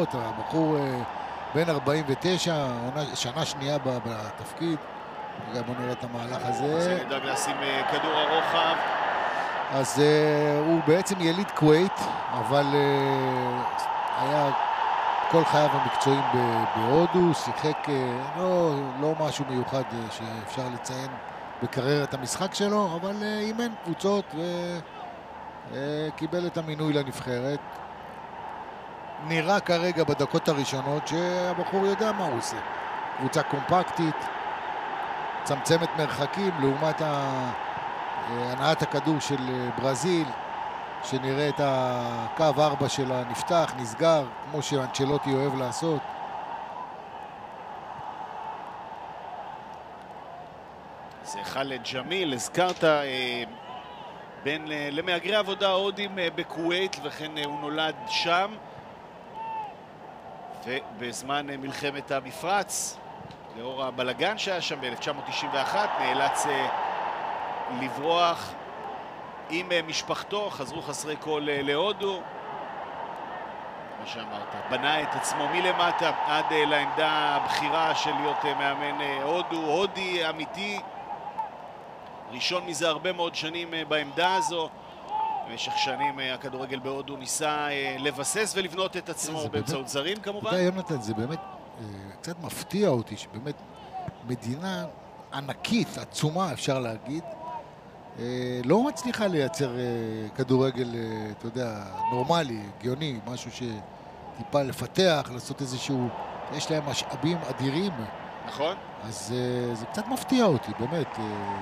דקות, הבחור בן 49, שנה שנייה בתפקיד. בוא נראה את המהלך הזה. זה נדאג לשים כדור הרוחב. אז הוא בעצם יליד כווית, אבל היה כל חייו המקצועיים בהודו, שיחק לא משהו מיוחד שאפשר לציין בקריירת המשחק שלו, אבל אימן קבוצות וקיבל את המינוי לנבחרת. נראה כרגע בדקות הראשונות שהבחור יודע מה הוא עושה. קבוצה קומפקטית, צמצמת מרחקים לעומת הנעת הכדור של ברזיל, שנראה את הקו 4 שלה נפתח, נסגר, כמו שאנצ'לוטי אוהב לעשות. זה חאלד ג'מיל, הזכרת בין למהגרי עבודה הודים בכווית, וכן הוא נולד שם, ובזמן מלחמת המפרץ, לאור הבלגן שהיה שם ב-1991, נאלץ לברוח עם משפחתו, חזרו חסרי כל להודו. כמו שאמרת, בנה את עצמו מלמטה עד לעמדה הבכירה של להיות מאמן הודו, הודי אמיתי, ראשון מזה הרבה מאוד שנים בעמדה הזו. במשך שנים הכדורגל בהודו ניסה לבסס ולבנות את עצמו באמצעות זרים כמובן. אתה יונתן, זה באמת קצת מפתיע אותי שבאמת מדינה ענקית, עצומה אפשר להגיד, לא מצליחה לייצר כדורגל, אתה יודע, נורמלי, הגיוני, משהו שטיפה לפתח, לעשות איזשהו, יש להם משאבים אדירים. נכון. אז זה קצת מפתיע אותי, באמת.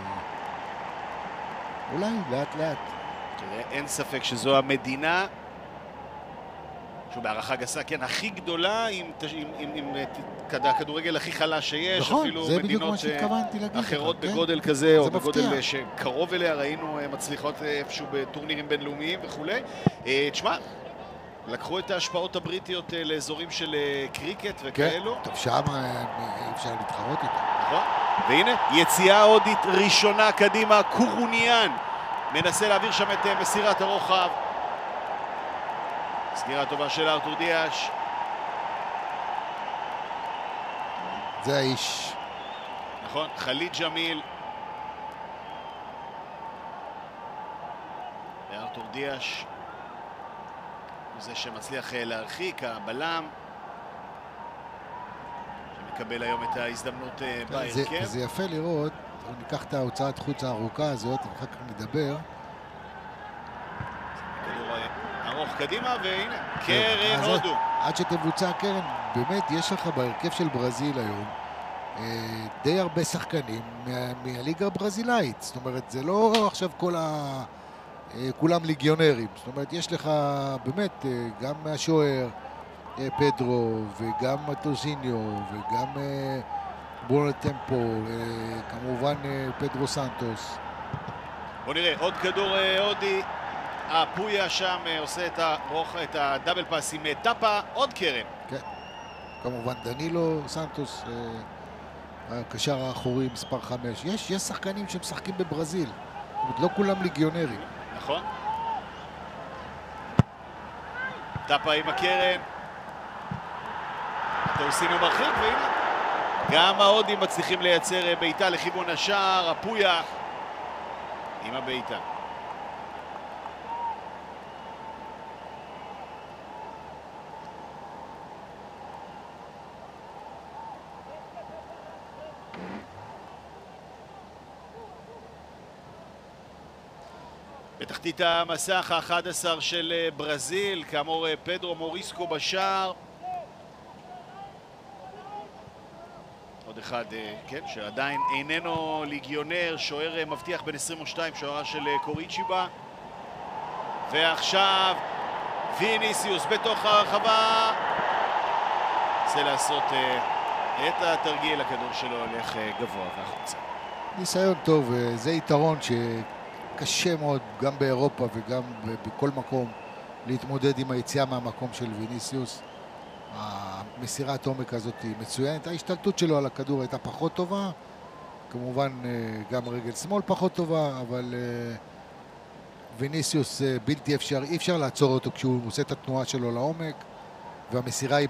אולי לאט לאט. אין ספק שזו המדינה, שהוא בערכה גסה, כן, הכי גדולה, עם הכדורגל הכי חלש שיש, נכון, אפילו זה בדיוק מה מדינות שהתכוונתי להגיד אחרות לך, בגודל כן? כזה, או זה בגודל מפתיע. שקרוב אליה, ראינו מצליחות איפשהו בטורנירים בינלאומיים וכולי. תשמע, לקחו את ההשפעות הבריטיות לאזורים של קריקט וכאלו. כן, טוב, שם אי אפשר להתחרות איתה. נכון, והנה, יציאה הודית ראשונה קדימה, קורוניאן מנסה להעביר שם את מסירת הרוחב. סגירה טובה של ארתור דיאש. זה האיש. נכון, חאלד ג'מיל. וארתור דיאש הוא זה שמצליח להרחיק, הבלם, שמקבל היום את ההזדמנות בהרכב. זה יפה לראות, ניקח את ההוצאת חוץ הארוכה הזאת, ואחר כך נדבר. כדור ארוך קדימה, והנה, קרן הודו. עד שתבוצע הקרן, באמת יש לך בהרכב של ברזיל היום די הרבה שחקנים מהליגה הברזילאית. זאת אומרת, זה לא עכשיו כולם ליגיונרים. זאת אומרת, יש לך באמת גם מהשוער פדרו, וגם טוזיניו, וגם ברונו טמפו, כמובן פדרו סנטוס. בוא נראה, עוד כדור הודי. פויה שם עושה את הדאבל פאס עם טאפה, עוד קרן. כן, כמובן דנילו סנטוס, הקשר האחורי מספר 5. יש שחקנים שמשחקים בברזיל, זאת אומרת, לא כולם ליגיונרים. נכון. טאפה עם הקרן. טוסיניו מרחיק, והנה גם ההודים מצליחים לייצר בעיטה לכיוון השער. הפויה עם הבעיטה. בתחתית המסך ה-11 של ברזיל, כאמור פדרו מוריסקו בשער. עוד אחד, כן, שעדיין איננו ליגיונר, שוער מבטיח בין 22, שוערה של קוריצ'יבה. ועכשיו ויניסיוס בתוך הרחבה. רוצה לעשות את התרגיל, הכדור שלו הולך גבוה והחוצה. ניסיון טוב, זה יתרון שקשה מאוד גם באירופה וגם בכל מקום להתמודד עם היציאה מהמקום של ויניסיוס. המסירת עומק הזאת היא מצוינת, ההשתלטות שלו על הכדור הייתה פחות טובה, כמובן גם רגל שמאל פחות טובה, אבל ויניסיוס בלתי אפשר, אי אפשר לעצור אותו כשהוא עושה את התנועה שלו לעומק, והמסירה היא